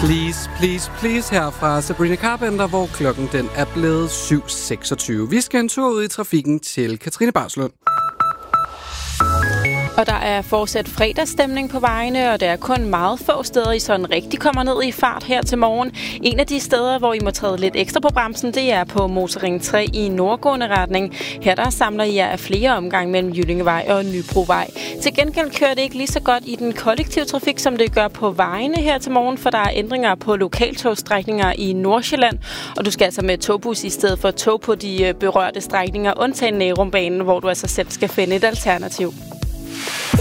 Please, please, please her fra Sabrina Carpenter, hvor klokken den er blevet 7.26. Vi skal en tur ud i trafikken til Katrine Barslund. Og der er fortsat fredagsstemning på vejene, og der er kun meget få steder, I sådan rigtig kommer ned i fart her til morgen. En af de steder, hvor I må træde lidt ekstra på bremsen, det er på Motorring 3 i nordgående retning. Her der samler I jer af flere omgange mellem Jyllingevej og Nybrovej. Til gengæld kører det ikke lige så godt i den kollektive trafik, som det gør på vejene her til morgen, for der er ændringer på lokaltogstrækninger i Nordsjælland, og du skal altså med togbus i stedet for tog på de berørte strækninger, undtagen Nærumbanen, hvor du altså selv skal finde et alternativ.